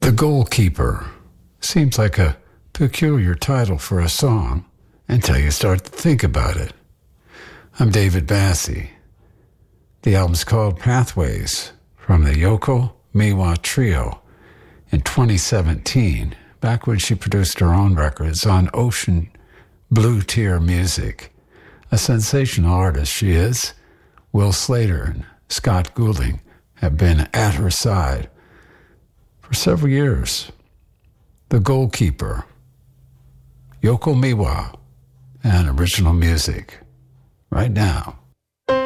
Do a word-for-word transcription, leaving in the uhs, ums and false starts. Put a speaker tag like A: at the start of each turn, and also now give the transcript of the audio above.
A: The Goalkeeper seems like a peculiar title for a song until you start to think about it. I'm David Bassi. The album's called Pathways from the Yoko Miwa Trio in twenty seventeen, back when she produced her own records on Ocean Blue Tier Music. A sensational artist she is. Will Slater and Scott Goulding have been at her side for several years. The Goalkeeper, Yoko Miwa, and original music right now.